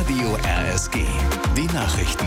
Radio RSG. Die Nachrichten.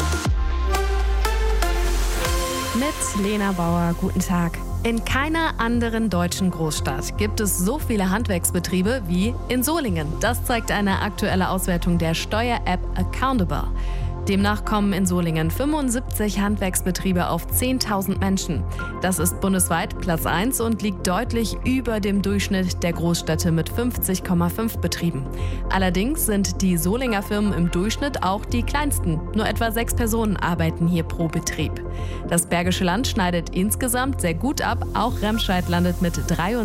Mit Lena Bauer, guten Tag. In keiner anderen deutschen Großstadt gibt es so viele Handwerksbetriebe wie in Solingen. Das zeigt eine aktuelle Auswertung der Steuer-App Accountable. Demnach kommen in Solingen 75 Handwerksbetriebe auf 10.000 Menschen. Das ist bundesweit Platz 1 und liegt deutlich über dem Durchschnitt der Großstädte mit 50,5 Betrieben. Allerdings sind die Solinger Firmen im Durchschnitt auch die kleinsten. Nur etwa 6 Personen arbeiten hier pro Betrieb. Das Bergische Land schneidet insgesamt sehr gut ab. Auch Remscheid landet mit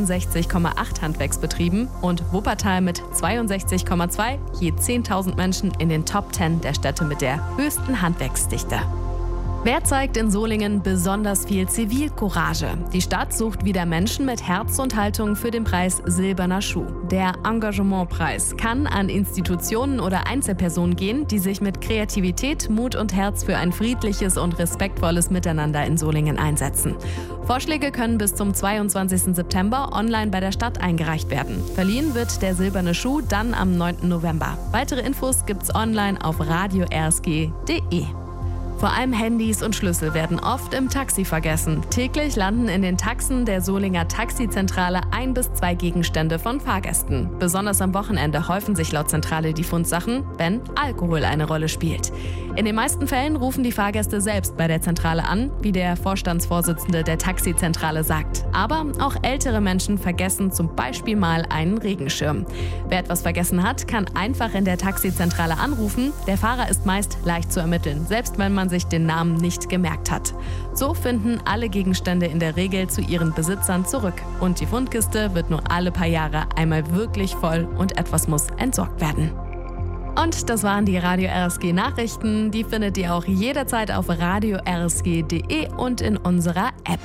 63,8 Handwerksbetrieben und Wuppertal mit 62,2, je 10.000 Menschen in den Top 10 der Städte mit der höchsten Handwerksdichte. Wer zeigt in Solingen besonders viel Zivilcourage? Die Stadt sucht wieder Menschen mit Herz und Haltung für den Preis Silberner Schuh. Der Engagementpreis kann an Institutionen oder Einzelpersonen gehen, die sich mit Kreativität, Mut und Herz für ein friedliches und respektvolles Miteinander in Solingen einsetzen. Vorschläge können bis zum 22. September online bei der Stadt eingereicht werden. Verliehen wird der Silberne Schuh dann am 9. November. Weitere Infos gibt's online auf radiorsg.de. Vor allem Handys und Schlüssel werden oft im Taxi vergessen. Täglich landen in den Taxen der Solinger Taxizentrale 1 bis 2 Gegenstände von Fahrgästen. Besonders am Wochenende häufen sich laut Zentrale die Fundsachen, wenn Alkohol eine Rolle spielt. In den meisten Fällen rufen die Fahrgäste selbst bei der Zentrale an, wie der Vorstandsvorsitzende der Taxizentrale sagt. Aber auch ältere Menschen vergessen zum Beispiel mal einen Regenschirm. Wer etwas vergessen hat, kann einfach in der Taxizentrale anrufen. Der Fahrer ist meist leicht zu ermitteln, selbst wenn man sich den Namen nicht gemerkt hat. So finden alle Gegenstände in der Regel zu ihren Besitzern zurück. Und die Fundkiste wird nur alle paar Jahre einmal wirklich voll und etwas muss entsorgt werden. Und das waren die Radio RSG Nachrichten. Die findet ihr auch jederzeit auf radiorsg.de und in unserer App.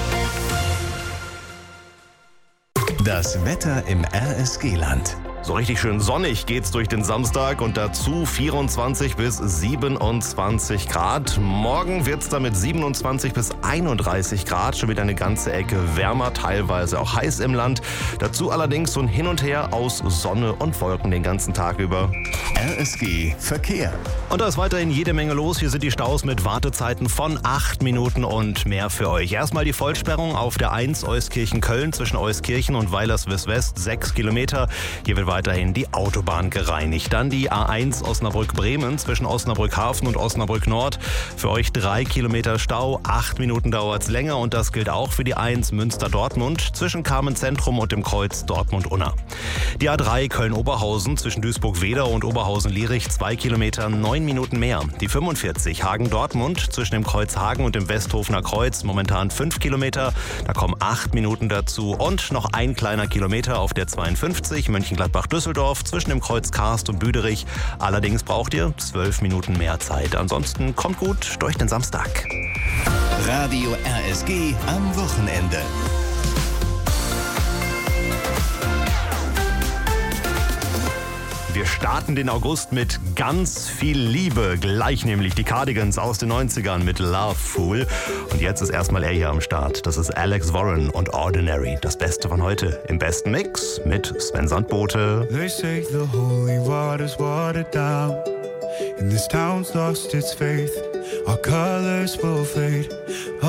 Das Wetter im RSG-Land. So richtig schön sonnig geht's durch den Samstag und dazu 24 bis 27 Grad. Morgen wird's dann mit 27 bis 31 Grad schon wieder eine ganze Ecke wärmer, teilweise auch heiß im Land. Dazu allerdings so ein Hin und Her aus Sonne und Wolken den ganzen Tag über. RSG Verkehr. Und da ist weiterhin jede Menge los. Hier sind die Staus mit Wartezeiten von 8 Minuten und mehr für euch. Erstmal die Vollsperrung auf der 1 Euskirchen-Köln zwischen Euskirchen und Weilerswist-West, 6 Kilometer. Hier wird weiterhin die Autobahn gereinigt. Dann die A1 Osnabrück-Bremen zwischen Osnabrück-Hafen und Osnabrück-Nord. Für euch 3 Kilometer Stau, 8 Minuten dauert es länger und das gilt auch für die 1 Münster-Dortmund zwischen Carmen-Zentrum und dem Kreuz Dortmund-Unna. Die A3 Köln-Oberhausen zwischen Duisburg-Wedau und Oberhausen-Lierich, 2 Kilometer, 9 Minuten mehr. Die 45 Hagen-Dortmund zwischen dem Kreuz Hagen und dem Westhofener Kreuz, momentan 5 Kilometer. Da kommen 8 Minuten dazu und noch ein kleiner Kilometer auf der 52 Mönchengladbach-Düsseldorf zwischen dem Kreuz Karst und Büderich. Allerdings braucht ihr 12 Minuten mehr Zeit. Ansonsten kommt gut durch den Samstag. Radio RSG am Wochenende. Wir starten den August mit ganz viel Liebe. Gleich nämlich die Cardigans aus den 90ern mit Love Fool. Und jetzt ist erstmal er hier am Start. Das ist Alex Warren und Ordinary. Das Beste von heute im besten Mix mit Sven Sandbote. They say the holy water's watered down, and this town's lost its faith. Our colors will fade.